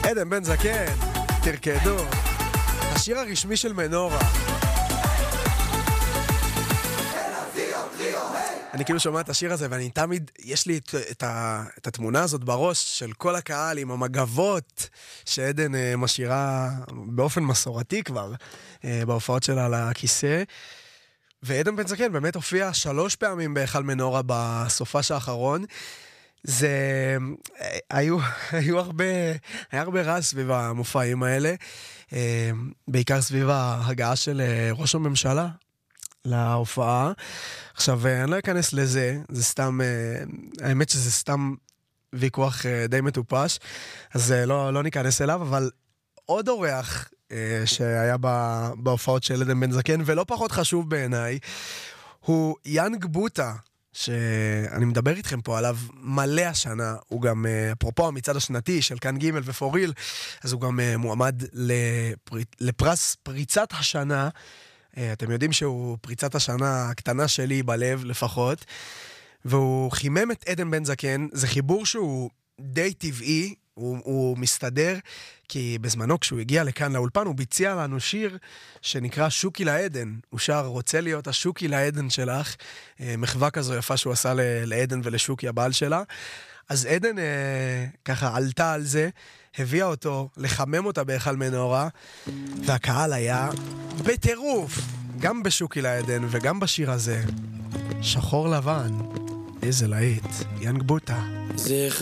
עדן בן זקן, תרקדו. השיר הרשמי של מנורה. אני כאילו שומע את השיר הזה, ואני תמיד, יש לי את התמונה הזאת בראש של כל הקהל עם המגבות שעדן משאירה באופן מסורתי כבר בהופעות שלה על הכיסא. ועדן בן זקן באמת הופיע 3 פעמים בהיכל מנורה בסופש האחרון. היה הרבה רעש סביב המופעים האלה, בעיקר סביב ההגעה של ראש הממשלה להופעה. עכשיו, אני לא אכנס לזה, זה סתם, האמת שזה סתם ויכוח די מטופש, אז לא ניכנס אליו, אבל עוד אורח שהיה בהופעות של עדן בן זקן, ולא פחות חשוב בעיניי, הוא יאנג בוטה, שאני מדבר איתכם פה עליו מלא השנה. הוא גם, אפרופו המצעד השנתי של כאן ג' ופוריל, אז הוא גם מועמד לפרס פריצת השנה. אתם יודעים שהוא פריצת השנה הקטנה שלי בלב לפחות, והוא חימם את עדן בן זקן. זה חיבור שהוא די טבעי, הוא מסתדר, כי בזמנו כשהוא הגיע לכאן לאולפן, הוא ביצע לנו שיר שנקרא שוקי לעדן. הוא שר, רוצה להיות השוקי לעדן שלך, מחווה כזו יפה שהוא עשה לעדן ולשוקי הבעל שלה. אז עדן ככה עלתה על זה, הביאה אותו לחמם אותה בהיכל מנורה, והקהל היה בטירוף, גם בשוקי לעדן וגם בשיר הזה. שחור לבן, איזה להיט, יאנג בוטה.